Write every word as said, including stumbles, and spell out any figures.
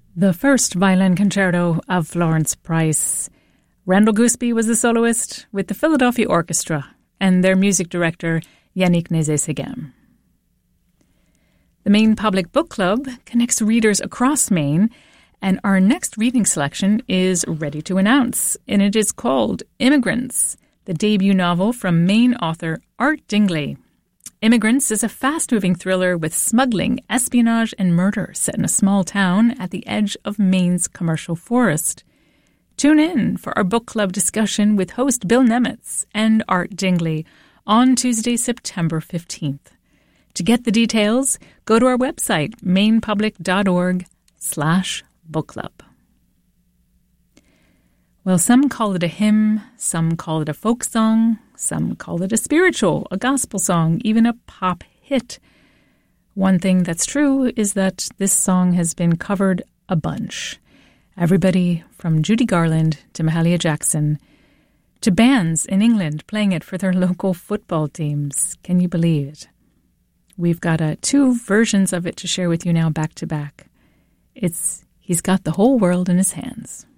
The first violin concerto of Florence Price. Randall Gooseby was the soloist with the Philadelphia Orchestra and their music director, Yannick Nézet-Séguin. The Maine Public Book Club connects readers across Maine, and our next reading selection is ready to announce, and it is called Immigrants, the debut novel from Maine author Art Dingley. Immigrants is a fast-moving thriller with smuggling, espionage, and murder set in a small town at the edge of Maine's commercial forest. Tune in for our book club discussion with host Bill Nemitz and Art Dingley on Tuesday, September fifteenth. To get the details, go to our website, mainepublic.org slash book club. Well, some call it a hymn, some call it a folk song, some call it a spiritual, a gospel song, even a pop hit. One thing that's true is that this song has been covered a bunch. Everybody from Judy Garland to Mahalia Jackson to bands in England playing it for their local football teams. Can you believe it? We've got uh, two versions of it to share with you now back to back. It's He's Got the Whole World in His Hands.